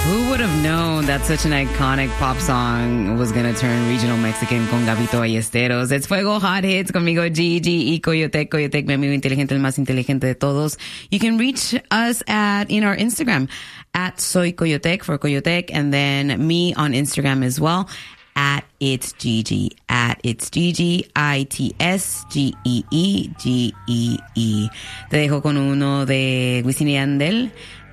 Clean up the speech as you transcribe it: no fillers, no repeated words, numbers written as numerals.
Who would have known that such an iconic pop song was going to turn regional Mexican con Gabito Ballesteros? It's Fuego Hot Hits conmigo, Gigi y Coyotec. Coyotec, mi amigo inteligente, el más inteligente de todos. You can reach us in our Instagram at Soy Coyotec for Coyotec, and then me on Instagram as well at It's Gigi, ITSGEEGEE. Te dejo con uno de Wisin y Yandel,